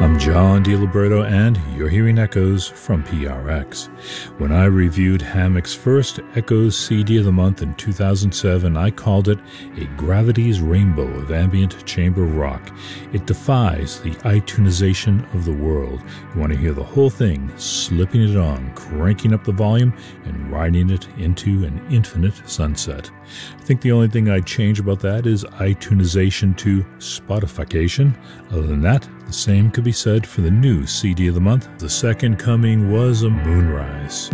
I'm John DiLiberto, and you're hearing Echoes from PRX. When I reviewed Hammock's first Echoes CD of the month in 2007, I called it a Gravity's Rainbow of Ambient Chamber Rock. It defies the iTunesization of the world. You want to hear the whole thing, slipping it on, cranking up the volume, and riding it into an infinite sunset. I think the only thing I'd change about that is iTunesization to Spotification. Other than that, the same could be said for the new CD of the month. The second coming was a Moonrise.